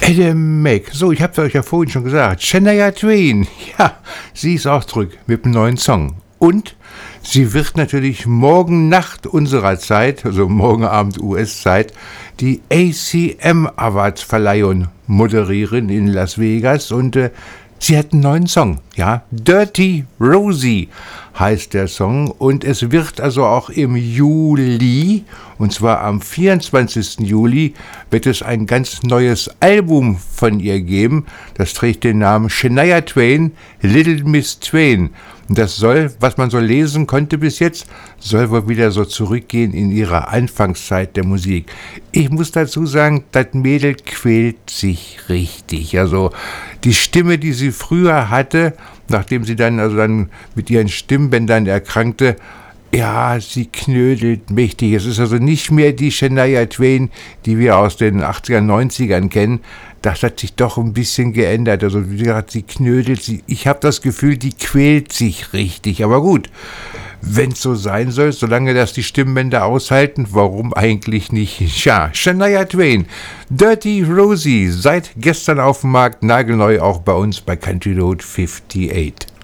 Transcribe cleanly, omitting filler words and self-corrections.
Adam Mac. So, ich hab's euch ja vorhin schon gesagt. Shania Twain. Ja, sie ist auch zurück mit einem neuen Song. Und sie wird natürlich morgen Nacht unserer Zeit, also morgen Abend US-Zeit, die ACM Awards Verleihung moderieren in Las Vegas und sie hat einen neuen Song, ja, Dirty Rosie heißt der Song und es wird also auch im Juli, und zwar am 24. Juli, wird es ein ganz neues Album von ihr geben, das trägt den Namen Shania Twain, Little Miss Twain. Und das soll, was man so lesen konnte bis jetzt, soll wohl wieder so zurückgehen in ihre Anfangszeit der Musik. Ich muss dazu sagen, das Mädel quält sich richtig. Also die Stimme, die sie früher hatte, nachdem sie dann mit ihren Stimmbändern erkrankte, ja, sie knödelt mächtig. Es ist also nicht mehr die Shania Twain, die wir aus den 80er, 90ern kennen. Das hat sich doch ein bisschen geändert. Also wie gesagt, sie knödelt, ich habe das Gefühl, die quält sich richtig. Aber gut, wenn es so sein soll, solange das die Stimmbänder aushalten, warum eigentlich nicht? Tja, Shania Twain, Dirty Rosie, seit gestern auf dem Markt, nagelneu auch bei uns bei Country Road 58.